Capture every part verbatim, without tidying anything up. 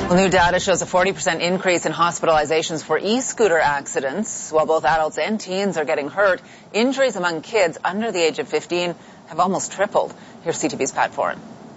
Well, new data shows a forty percent increase in hospitalizations for e-scooter accidents. While both adults and teens are getting hurt, injuries among kids under the age of fifteen have almost tripled. Here's C T V's Pat Foran.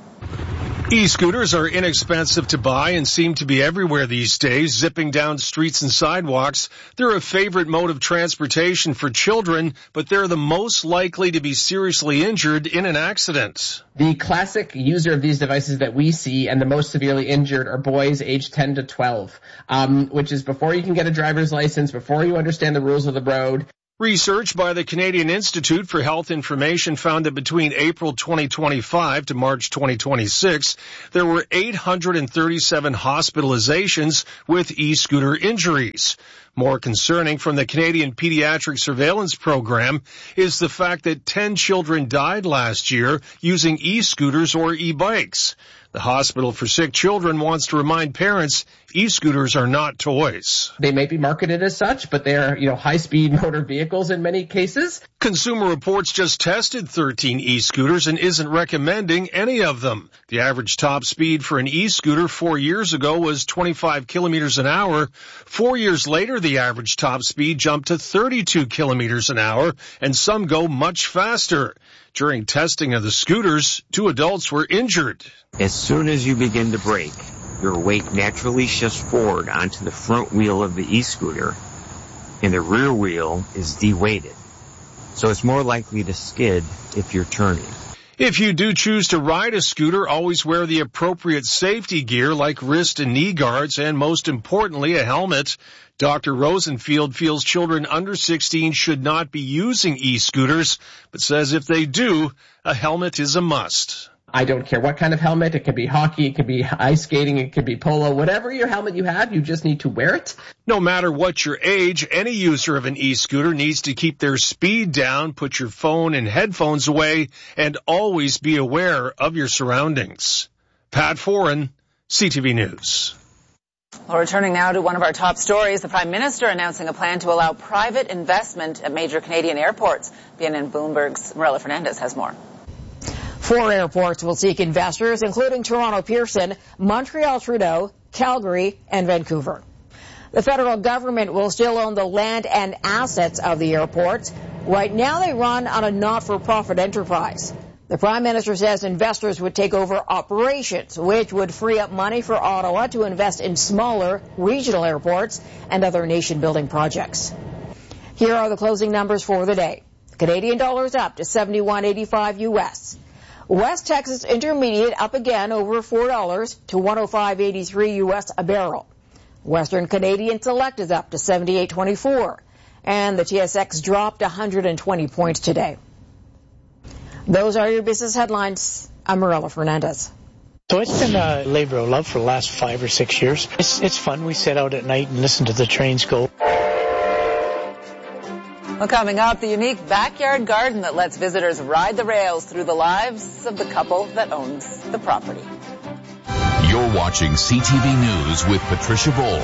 E-scooters are inexpensive to buy and seem to be everywhere these days, zipping down streets and sidewalks. They're a favorite mode of transportation for children, but they're the most likely to be seriously injured in an accident. The classic user of these devices that we see and the most severely injured are boys aged ten to twelve, um, which is before you can get a driver's license, before you understand the rules of the road. Research by the Canadian Institute for Health Information found that between April twenty twenty-five to March twenty twenty-six, there were eight hundred thirty-seven hospitalizations with e-scooter injuries. More concerning from the Canadian Pediatric Surveillance Program is the fact that ten children died last year using e-scooters or e-bikes. The Hospital for Sick Children wants to remind parents e-scooters are not toys. They may be marketed as such, but they are, you know, high-speed motor vehicles in many cases. Consumer Reports just tested thirteen e-scooters and isn't recommending any of them. The average top speed for an e-scooter four years ago was twenty-five kilometers an hour. Four years later, the average top speed jumped to thirty-two kilometers an hour, and some go much faster. During testing of the scooters, two adults were injured. As soon as you begin to brake, your weight naturally shifts forward onto the front wheel of the e-scooter, and the rear wheel is de-weighted. So it's more likely to skid if you're turning. If you do choose to ride a scooter, always wear the appropriate safety gear like wrist and knee guards, and most importantly, a helmet. Doctor Rosenfield feels children under sixteen should not be using e-scooters, but says if they do, a helmet is a must. I don't care what kind of helmet. It could be hockey, it could be ice skating, it could be polo. Whatever your helmet you have, you just need to wear it. No matter what your age, any user of an e-scooter needs to keep their speed down, put your phone and headphones away, and always be aware of your surroundings. Pat Foran, C T V News. Well, returning now to one of our top stories, the Prime Minister announcing a plan to allow private investment at major Canadian airports. B N N Bloomberg's Marilla Fernandez has more. Four airports will seek investors, including Toronto Pearson, Montreal Trudeau, Calgary, and Vancouver. The federal government will still own the land and assets of the airports. Right now they run on a not-for-profit enterprise. The Prime Minister says investors would take over operations, which would free up money for Ottawa to invest in smaller regional airports and other nation-building projects. Here are the closing numbers for the day. The Canadian dollar is up to seventy-one eighty-five U S. West Texas Intermediate up again over four dollars to one oh five eighty-three U S a barrel. Western Canadian Select is up to seventy-eight twenty-four. And the T S X dropped one hundred twenty points today. Those are your business headlines. I'm Marilla Fernandez. So it's been a labor of love for the last five or six years. It's, it's fun. We sit out at night and listen to the trains go. Well, coming up, the unique backyard garden that lets visitors ride the rails through the lives of the couple that owns the property. You're watching C T V News with Patricia Bowl.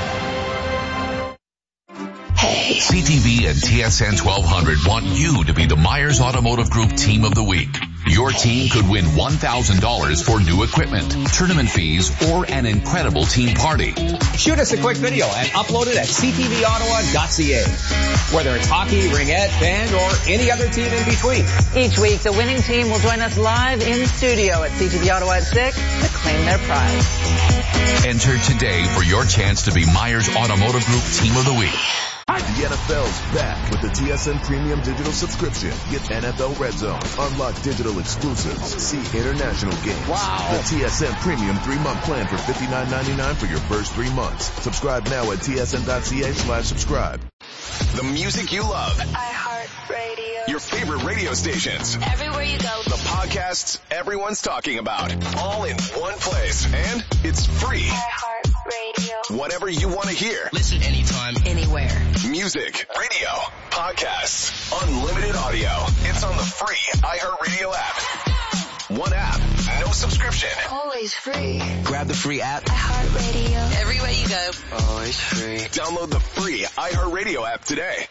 Hey. C T V and T S N twelve hundred want you to be the Myers Automotive Group Team of the Week. Your team could win one thousand dollars for new equipment, tournament fees, or an incredible team party. Shoot us a quick video and upload it at c t v ottawa dot c a. Whether it's hockey, ringette, band, or any other team in between. Each week, the winning team will join us live in studio at C T V Ottawa at six to claim their prize. Enter today for your chance to be Myers Automotive Group Team of the Week. The N F L's back with the T S N Premium Digital Subscription. Get N F L Red Zone, unlock digital exclusives, see international games. Wow. The T S N Premium three-month plan for fifty-nine ninety-nine for your first three months. Subscribe now at T S N dot C A slash subscribe. The music you love. iHeartRadio. Your favorite radio stations. Everywhere you go. The podcasts everyone's talking about. All in one place. And it's free. iHeartRadio. Whatever you want to hear. Listen anytime, anywhere. Music, radio, podcasts, unlimited audio. It's on the free iHeartRadio app. One app, no subscription. Always free. Grab the free app. iHeartRadio. Everywhere you go. Always free. Download the free iHeartRadio app today.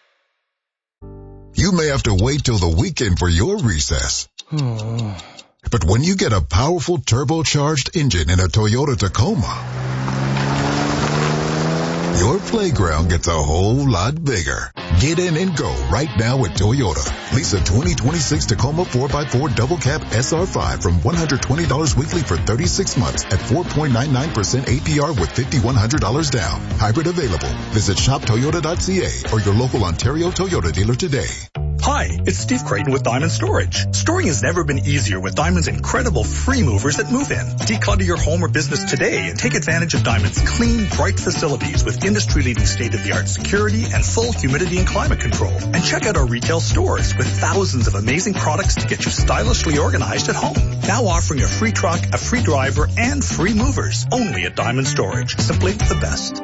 You may have to wait till the weekend for your recess. But when you get a powerful turbocharged engine in a Toyota Tacoma, your playground gets a whole lot bigger. Get in and go right now at Toyota. Lease a twenty twenty-six Tacoma four by four double cab S R five from one hundred twenty dollars weekly for thirty-six months at four point nine nine percent A P R with five thousand one hundred dollars down. Hybrid available. Visit shop toyota dot c a or your local Ontario Toyota dealer today. Hi, it's Steve Creighton with Diamond Storage. Storing has never been easier with Diamond's incredible free movers that move in. Declutter your home or business today and take advantage of Diamond's clean, bright facilities with industry-leading state-of-the-art security and full humidity and climate control. And check out our retail stores with thousands of amazing products to get you stylishly organized at home. Now offering a free truck, a free driver, and free movers. Only at Diamond Storage. Simply the best.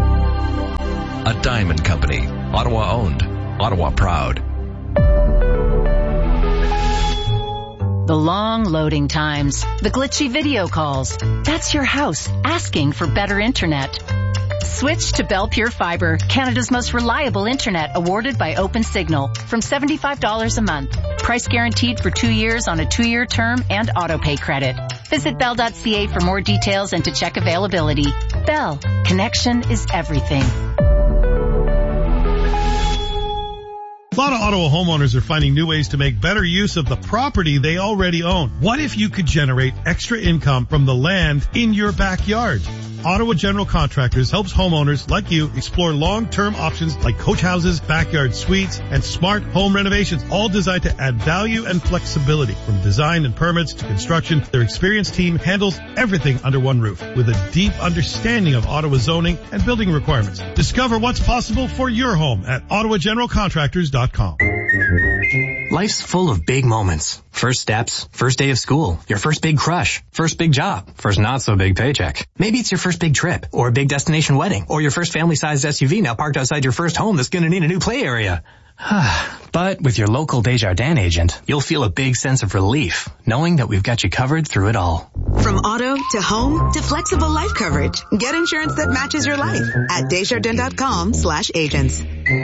A Diamond Company. Ottawa owned. Ottawa proud. The long loading times, the glitchy video calls. That's your house asking for better internet. Switch to Bell Pure Fiber, Canada's most reliable internet, awarded by OpenSignal, from seventy-five dollars a month. Price guaranteed for two years on a two-year term and auto-pay credit. Visit bell dot c a for more details and to check availability. Bell, connection is everything. A lot of Ottawa homeowners are finding new ways to make better use of the property they already own. What if you could generate extra income from the land in your backyard? Ottawa General Contractors helps homeowners like you explore long-term options like coach houses, backyard suites, and smart home renovations, all designed to add value and flexibility. From design and permits to construction, their experienced team handles everything under one roof with a deep understanding of Ottawa zoning and building requirements. Discover what's possible for your home at ottawa general contractors dot com. Life's full of big moments. First steps, first day of school, your first big crush, first big job, first not so big paycheck. Maybe it's your first big trip, or a big destination wedding, or your first family-sized S U V now parked outside your first home that's going to need a new play area. But with your local Desjardins agent, you'll feel a big sense of relief, knowing that we've got you covered through it all. From auto to home to flexible life coverage, get insurance that matches your life at Desjardins dot com slash agents.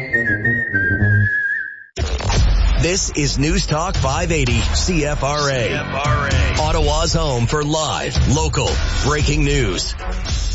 This is News Talk five eighty C F R A. C F R A. Ottawa's home for live, local, breaking news.